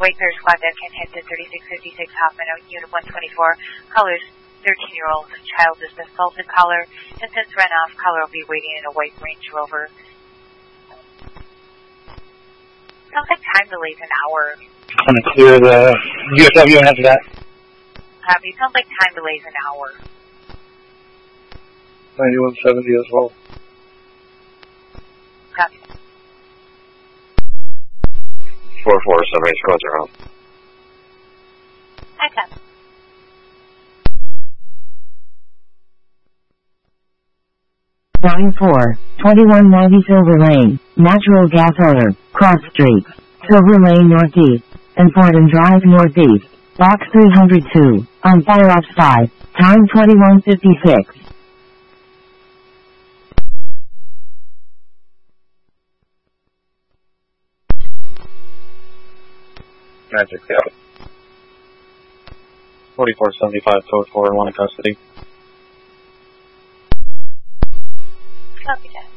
Wayfarer squad that can hit the 3656 Hoffman Unit 124. Colors 13-year-old child is the assaulted caller, and since runoff, caller will be waiting in a white Range Rover. Sounds like time delay's an hour. I'm going to clear the USW and after that. Copy. Sounds like time delay's an hour. 9170 as well. Copy. 4-4, Sunrise Squad's around. I copy. Line 4, 2190 Silver Lane, Natural Gas Owner, Cross Street, Silver Lane Northeast, and Fordham Drive Northeast, Box 302, on fire off 5, time 2156. Magic, yeah. 4475, code 4, 1 in custody. Copy that.